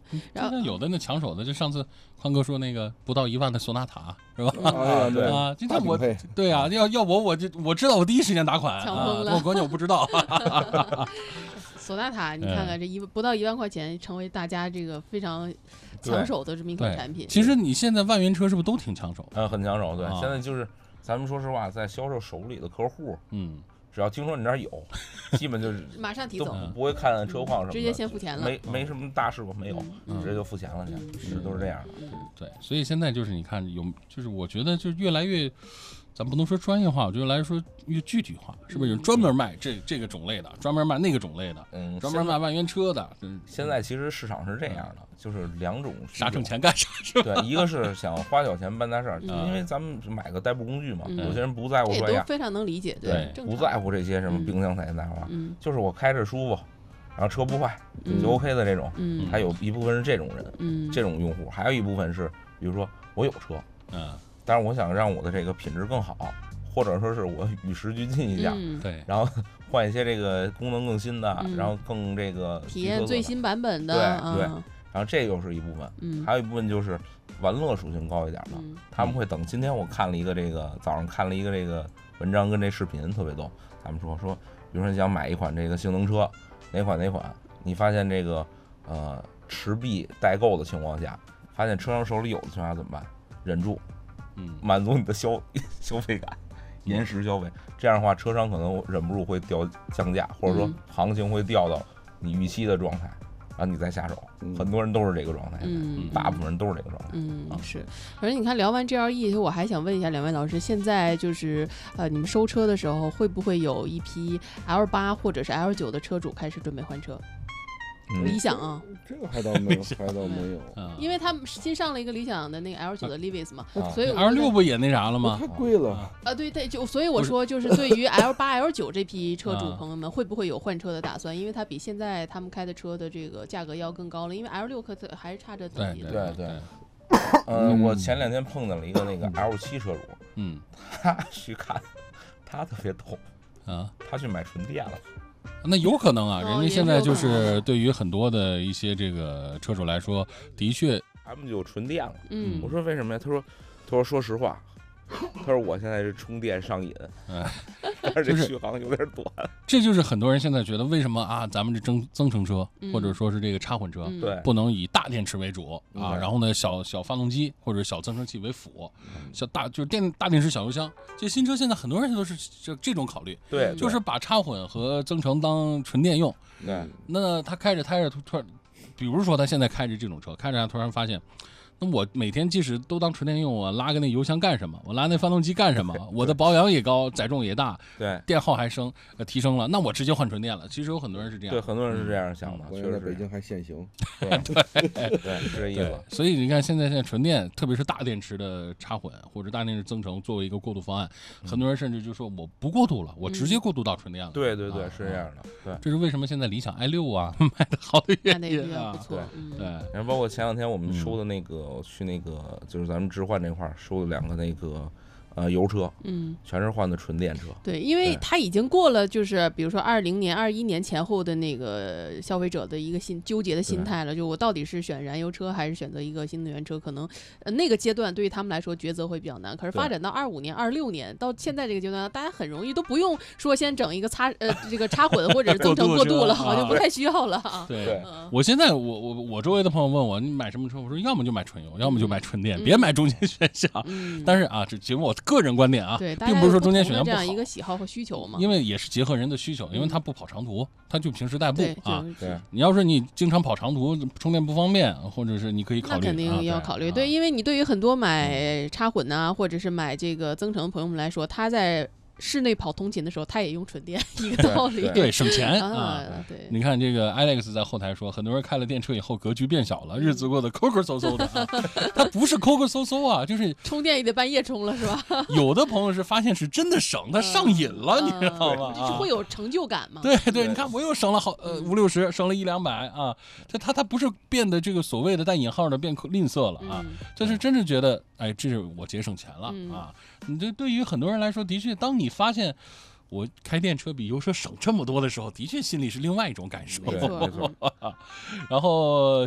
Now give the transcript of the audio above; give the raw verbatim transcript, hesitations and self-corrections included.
然后有的那抢手的，就上次宽哥说那个不到一万的索纳塔是吧？ 啊，对啊，今天我对啊，要要我我就我知道我第一时间打款， 抢疯了， 我关键我不知道。 索纳塔，你看看这一不到一万块钱，成为大家这个非常抢手的这么一款产品。 其实你现在万元车是不是都挺抢手？ 呃，很抢手，对。现在就是咱们说实话，在销售手里的客户， 嗯。 只要听说你那儿有，基本就是马上提走， 不会看车况什么的， 直接先付钱了， 没没什么大事故，没有，直接就付钱了，去，是都是这样的。 对，所以现在就是你看有，就是我觉得就越来越，咱不能说专业化，我觉得来说越具体化，是不是？有专门卖这这个种类的，专门卖那个种类的，嗯，专门卖万元车的。 现在其实市场是这样的，就是两种， 啥挣钱干啥，是吧？ 对，一个是想花小钱办大事儿，因为咱们买个代步工具嘛，有些人不在乎专业， 非常能理解， 对，不在乎这些什么冰箱彩电话，就是我开着舒服，然后车不坏就 OK 的这种，还有一部分是这种人，这种用户，还有一部分是，比如说我有车，嗯，但是我想让我的这个品质更好，或者说是我与时俱进一下， 对， 然后换一些这个功能更新的，然后更这个体验最新版本的， 对对，然后这又是一部分，还有一部分就是玩乐属性高一点的，他们会等。今天我看了一个这个早上看了一个这个文章跟这视频特别逗，他们说说，比如说你想买一款这个性能车，哪款哪款，你发现这个呃持币代购的情况下，发现车商手里有的情况下怎么办？忍住，嗯，满足你的消消费感。延时消费，这样的话，车商可能忍不住会掉降价，或者说行情会掉到你预期的状态，然后你再下手。嗯、很多人都是这个状态，嗯，大部分人都是这个状态。 嗯，是。反正你看，聊完 G L E， 我还想问一下两位老师，现在就是呃，你们收车的时候，会不会有一批 L 八或者是 L 九的车主开始准备换车？ 嗯、 理想啊， 这个还倒没有，还倒没有， 因为他们新上了一个理想的那个 L 九的 Levis 嘛，啊、所以 L 六不也那啥了吗？ 太贵了啊！对对，就所以我说，就是对于 L 八、L 九这批车主朋友们，会不会有换车的打算？因为它比现在他们开的车的这个价格要更高了，因为 L 六可还是差着等级的。 对对对。呃，我前两天碰见了一个那个 L 七车主，嗯，他去看，他特别逗啊，他去买纯电了。 那有可能啊，人家现在就是对于很多的一些这个车主来说，的确他们就有纯电了。嗯，我说为什么呀？他说，他说说实话，他说我现在是充电上瘾，嗯，但是这续航有点短。 这就是很多人现在觉得为什么啊，咱们这增增程车、嗯、或者说是这个插混车， 对、 嗯，不能以大电池为主、嗯、啊，然后呢小小发动机或者小增程器为辅，嗯、小大就是电大电池小油箱。这新车现在很多人都是这这种考虑， 对， 就是把插混和增程当纯电用。 对、嗯， 那他开着开着突然，比如说他现在开着这种车，开着他突然发现。那我每天即使都当纯电用，我拉个那油箱干什么？我拉那发动机干什么？我的保养也高，载重也大， 对， 电耗还升，呃，提升了，那我直接换纯电了。其实有很多人是这样， 对，很多人是这样想的。 我在北京还限行， 对对，是这意思。 所以你看，现在现在纯电，特别是大电池的插混或者大电池增程，作为一个过渡方案，嗯、很多人甚至就说我不过渡了，我直接过渡到纯电了。 嗯、对对对，啊、是这样的。对， 这是为什么现在理想 i 六啊卖的好的原因啊。 对对， 然后包括前两天我们收的那个，嗯、去那个。就是咱们置换这块收了两个那个呃油车，嗯，全是换的纯电车。 对，因为它已经过了，就是比如说二零年、二一年前后的那个消费者的一个心纠结的心态了。就我到底是选燃油车还是选择一个新能源车？可能、呃、那个阶段对于他们来说抉择会比较难。可是发展到二五年、二六年到现在这个阶段，大家很容易都不用说先整一个插呃这个插混或者是增程过渡了，好像不太需要了啊。 对，对嗯、我现在我我我周围的朋友问我你买什么车，我说要么就买纯油，要么就买纯电，嗯、别买中间选项。嗯、但是啊，这仅我个人观点啊。 对， 并不是说中间选项不好， 这样一个喜好和需求嘛。 因为也是结合人的需求，因为他不跑长途，他就平时代步啊。 对， 你要说你经常跑长途，充电不方便，或者是你可以考虑， 那肯定要考虑。啊、对, 对，因为你对于很多买插混呐、啊，或者是买这个增程的朋友们来说，他在室内跑通勤的时候，他也用纯电，一个道理。 对, 对，省钱啊。 啊对， 你看这个 Alex 在后台说，很多人开了电车以后格局变小了，日子过得抠抠搜搜的、啊。他不是抠抠搜搜啊，就是充电也得半夜充了，是吧？ 有的朋友是发现是真的省，他上瘾了，你知道吗？ 就是会有成就感嘛。 对对，你看我又省了好呃五六十，省了一两百啊。他他他不是变得这个所谓的带引号的变吝啬了啊，这是真是觉得哎，这是我节省钱了啊。你这对于很多人来说，的确，当你发现我开电车比油车省这么多的时候，的确心里是另外一种感受。 没错，没错。 然后。